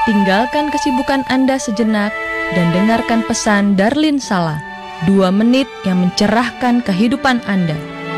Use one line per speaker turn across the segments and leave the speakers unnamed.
Tinggalkan kesibukan Anda sejenak dan dengarkan pesan Darlin Sala, 2 menit yang mencerahkan kehidupan Anda.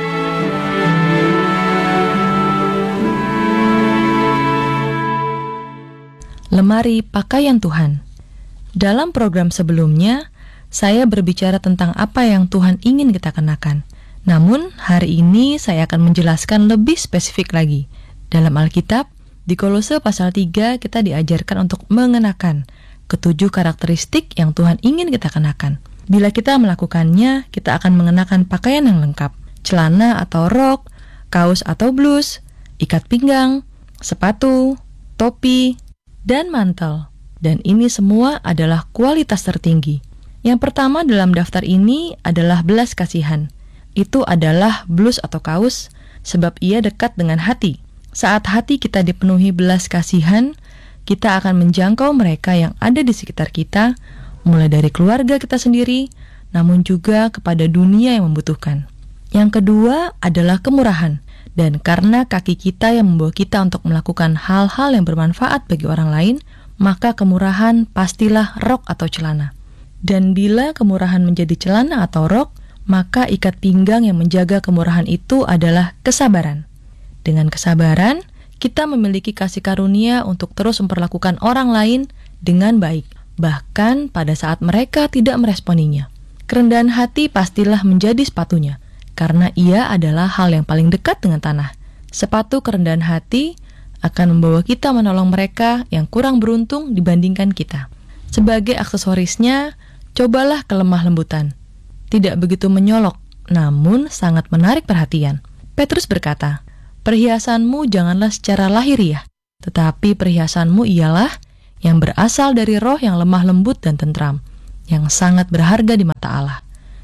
Lemari Pakaian Tuhan. Dalam program sebelumnya, saya berbicara tentang apa yang Tuhan ingin kita kenakan. Namun, hari ini saya akan menjelaskan lebih spesifik lagi. Dalam Alkitab, di Kolose pasal 3 kita diajarkan untuk mengenakan ketujuh karakteristik yang Tuhan ingin kita kenakan. Bila kita melakukannya, kita akan mengenakan pakaian yang lengkap, celana atau rok, kaos atau blus, ikat pinggang, sepatu, topi, dan mantel. Dan ini semua adalah kualitas tertinggi. Yang pertama dalam daftar ini adalah belas kasihan. Itu adalah blus atau kaos, sebab ia dekat dengan hati. Saat hati kita dipenuhi belas kasihan, kita akan menjangkau mereka yang ada di sekitar kita, mulai dari keluarga kita sendiri, namun juga kepada dunia yang membutuhkan. Yang kedua adalah kemurahan, dan karena kaki kita yang membawa kita untuk melakukan hal-hal yang bermanfaat bagi orang lain, maka kemurahan pastilah rok atau celana. Dan bila kemurahan menjadi celana atau rok, maka ikat pinggang yang menjaga kemurahan itu adalah kesabaran. Dengan kesabaran, kita memiliki kasih karunia untuk terus memperlakukan orang lain dengan baik, bahkan pada saat mereka tidak meresponinya. Kerendahan hati pastilah menjadi sepatunya, karena ia adalah hal yang paling dekat dengan tanah. Sepatu kerendahan hati akan membawa kita menolong mereka yang kurang beruntung dibandingkan kita. Sebagai aksesorisnya, cobalah kelemah lembutan. Tidak begitu menyolok, namun sangat menarik perhatian. Petrus berkata, "Perhiasanmu janganlah secara lahiriah, tetapi perhiasanmu ialah yang berasal dari roh yang lemah lembut dan tentram, yang sangat berharga di mata Allah."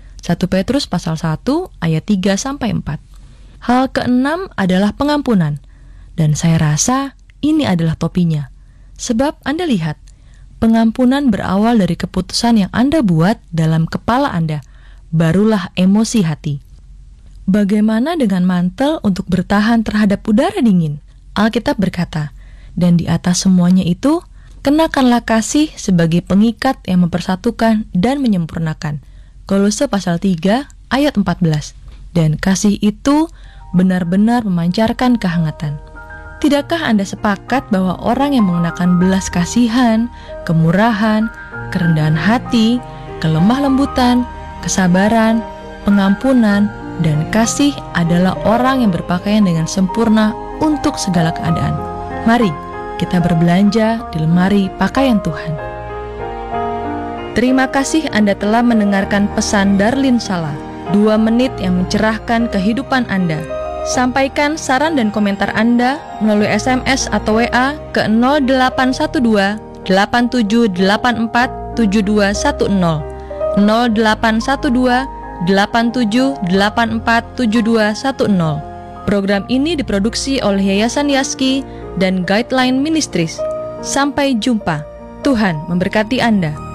1 Petrus pasal 1 ayat 3-4. Hal keenam adalah pengampunan, dan saya rasa ini adalah topinya. Sebab Anda lihat, pengampunan berawal dari keputusan yang Anda buat dalam kepala Anda, barulah emosi hati. Bagaimana dengan mantel untuk bertahan terhadap udara dingin? Alkitab berkata, "Dan di atas semuanya itu, kenakanlah kasih sebagai pengikat yang mempersatukan dan menyempurnakan." Kolose pasal 3 ayat 14. Dan kasih itu benar-benar memancarkan kehangatan. Tidakkah Anda sepakat bahwa orang yang mengenakan belas kasihan, kemurahan, kerendahan hati, kelemah lembutan, kesabaran, pengampunan, dan kasih adalah orang yang berpakaian dengan sempurna untuk segala keadaan? Mari kita berbelanja di lemari pakaian Tuhan. Terima kasih Anda telah mendengarkan pesan Darlin Sala, 2 menit yang mencerahkan kehidupan Anda. Sampaikan saran dan komentar Anda melalui SMS atau WA ke 0812 8784 7210 0812 8784 7210. Program ini diproduksi oleh Yayasan Yaski dan Guideline Ministries. Sampai jumpa. Tuhan memberkati Anda.